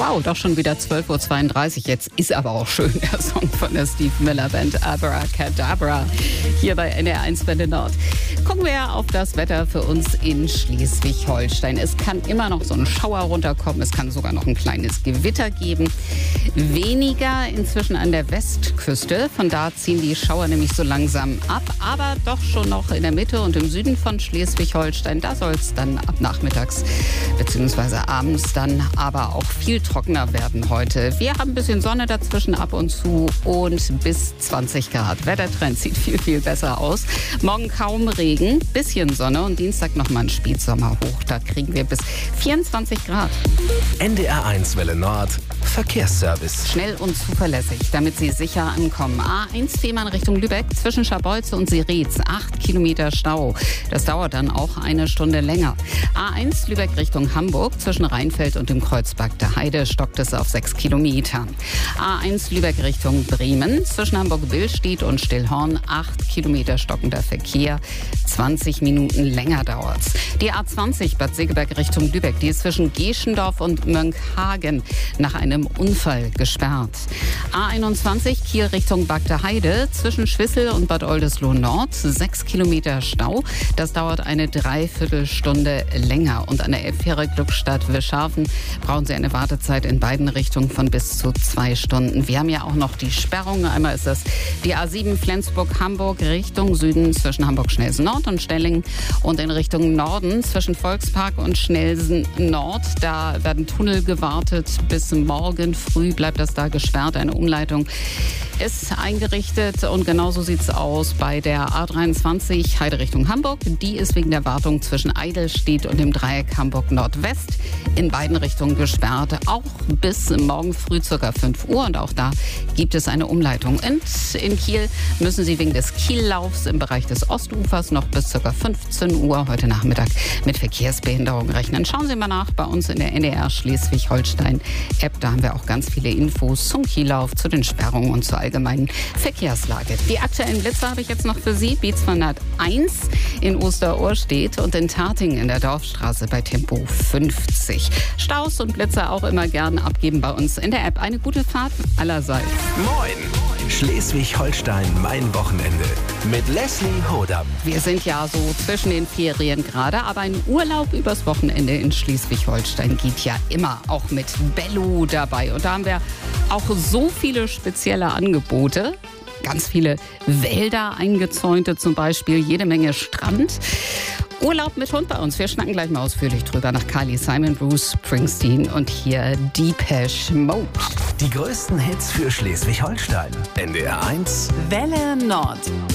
Wow, doch schon wieder 12.32 Uhr. Jetzt ist aber auch schön der Song von der Steve Miller Band Abracadabra hier bei NDR1 Welle Nord. Gucken wir auf das Wetter für uns in Schleswig-Holstein. Es kann immer noch so ein Schauer runterkommen. Es kann sogar noch ein kleines Gewitter geben. Weniger inzwischen an der Westküste. Von da ziehen die Schauer nämlich so langsam ab. Aber doch schon noch in der Mitte und im Süden von Schleswig-Holstein. Da soll es dann ab nachmittags bzw. abends dann aber auch viel trockener werden heute. Wir haben ein bisschen Sonne dazwischen ab und zu und bis 20 Grad. Wettertrend sieht viel, viel besser aus. Morgen kaum Regen, bisschen Sonne und Dienstag nochmal ein Spätsommerhoch. Da kriegen wir bis 24 Grad. NDR1 Welle Nord, Verkehrsservice. Schnell und zuverlässig, damit Sie sicher ankommen. A1 Fehmarn Richtung Lübeck, zwischen Scharbeutze und Sirez, 8 Kilometer Stau. Das dauert dann auch eine Stunde länger. A1 Lübeck Richtung Hamburg, zwischen Rheinfeld und dem Kreuzberg der Heide stockt es auf 6 Kilometern. A1 Lübeck Richtung Bremen, zwischen Hamburg-Billstedt und Stillhorn, 8 Kilometer stockender Verkehr. 20 Minuten länger dauert's. Die A20 Bad Segeberg Richtung Lübeck, die ist zwischen Geschendorf und Mönckehagen nach einem Unfall gesperrt. A21 Kiel Richtung Bagde Heide, zwischen Schwissel und Bad Oldesloe Nord, 6 Kilometer Stau. Das dauert eine Dreiviertelstunde länger. Und an der Elbfähre Glückstadt-Wischhafen brauchen Sie eine Wartezeit in beiden Richtungen von bis zu 2 Stunden. Wir haben ja auch noch die Sperrung. Einmal ist das die A7 Flensburg-Hamburg Richtung Süden zwischen Hamburg-Schnelsen Nord und Stellingen und in Richtung Norden zwischen Volkspark und Schnelsen Nord. Da werden Tunnel gewartet. Bis morgen früh bleibt das da gesperrt. Eine Umleitung ist eingerichtet und genauso sieht es aus bei der A23 Heide Richtung Hamburg. Die ist wegen der Wartung zwischen Eidelstedt und dem Dreieck Hamburg Nordwest in beiden Richtungen gesperrt. Auch bis morgen früh ca. 5 Uhr und auch da gibt es eine Umleitung. Und in Kiel müssen Sie wegen des Kiellaufs im Bereich des Ostufers noch bis ca. 15 Uhr heute Nachmittag mit Verkehrsbehinderung rechnen. Schauen Sie mal nach bei uns in der NDR Schleswig-Holstein-App. Da haben wir auch ganz viele Infos zum Kiellauf, zu den Sperrungen und zur allgemeinen Verkehrslage. Die aktuellen Blitze habe ich jetzt noch für Sie. B201 in Osterohrstedt und in Tating in der Dorfstraße bei Tempo 50. Staus und Blitze auch immer gern abgeben bei uns in der App. Eine gute Fahrt allerseits. Moin! Schleswig-Holstein, mein Wochenende. Mit Leslie Hodam. Wir sind ja so zwischen den Ferien gerade, aber ein Urlaub übers Wochenende in Schleswig-Holstein geht ja immer, auch mit Bello dabei. Und da haben wir auch so viele spezielle Angebote. Ganz viele Wälder eingezäunte zum Beispiel, jede Menge Strand. Urlaub mit Hund bei uns. Wir schnacken gleich mal ausführlich drüber nach Carly Simon, Bruce Springsteen und hier Depeche Mode. Die größten Hits für Schleswig-Holstein. NDR1 Welle Nord.